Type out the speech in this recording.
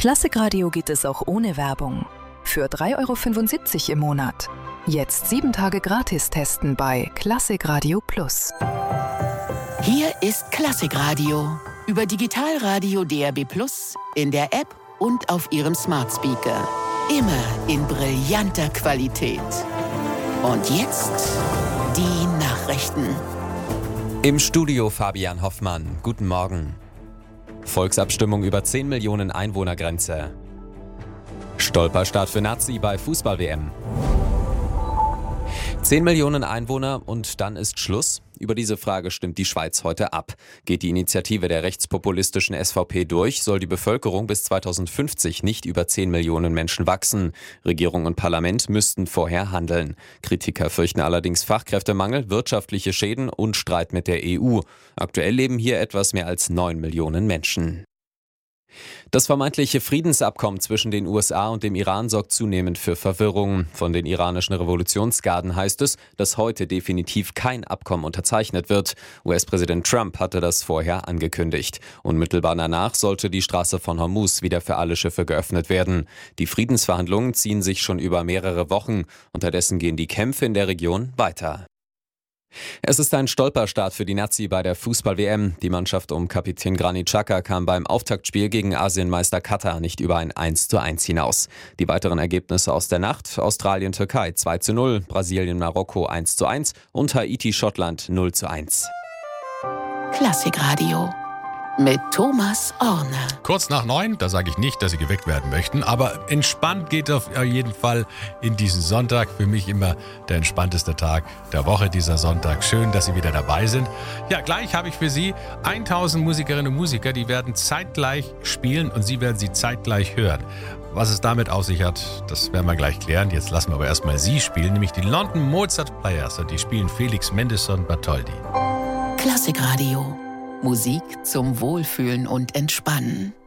Klassikradio geht es auch ohne Werbung. Für 3,75 € im Monat. Jetzt 7 Tage gratis testen bei Klassikradio Plus. Hier ist Klassikradio. Über Digitalradio DAB+, in der App und auf Ihrem Smart Speaker. Immer in brillanter Qualität. Und jetzt die Nachrichten. Im Studio Fabian Hoffmann. Guten Morgen. Volksabstimmung über 10 Millionen Einwohnergrenze. Stolperstart für Nazi bei Fußball-WM. 10 Millionen Einwohner und dann ist Schluss? Über diese Frage stimmt die Schweiz heute ab. Geht die Initiative der rechtspopulistischen SVP durch, soll die Bevölkerung bis 2050 nicht über 10 Millionen Menschen wachsen. Regierung und Parlament müssten vorher handeln. Kritiker fürchten allerdings Fachkräftemangel, wirtschaftliche Schäden und Streit mit der EU. Aktuell leben hier etwas mehr als 9 Millionen Menschen. Das vermeintliche Friedensabkommen zwischen den USA und dem Iran sorgt zunehmend für Verwirrung. Von den iranischen Revolutionsgarden heißt es, dass heute definitiv kein Abkommen unterzeichnet wird. US-Präsident Trump hatte das vorher angekündigt. Unmittelbar danach sollte die Straße von Hormuz wieder für alle Schiffe geöffnet werden. Die Friedensverhandlungen ziehen sich schon über mehrere Wochen. Unterdessen gehen die Kämpfe in der Region weiter. Es ist ein Stolperstart für die Nazi bei der Fußball-WM. Die Mannschaft um Kapitän Granit Xhaka kam beim Auftaktspiel gegen Asienmeister Katar nicht über ein 1:1 hinaus. Die weiteren Ergebnisse aus der Nacht: Australien-Türkei 2:0, Brasilien-Marokko 1:1 und Haiti-Schottland 0:1. Klassikradio mit Thomas Orner. Kurz nach 9, da sage ich nicht, dass Sie geweckt werden möchten, aber entspannt geht auf jeden Fall in diesen Sonntag. Für mich immer der entspannteste Tag der Woche, dieser Sonntag. Schön, dass Sie wieder dabei sind. Ja, gleich habe ich für Sie 1000 Musikerinnen und Musiker, die werden zeitgleich spielen und Sie werden sie zeitgleich hören. Was es damit auf sich hat, das werden wir gleich klären. Jetzt lassen wir aber erstmal Sie spielen, nämlich die London Mozart Players, und die spielen Felix Mendelssohn Bartholdy. Klassikradio. Musik zum Wohlfühlen und Entspannen.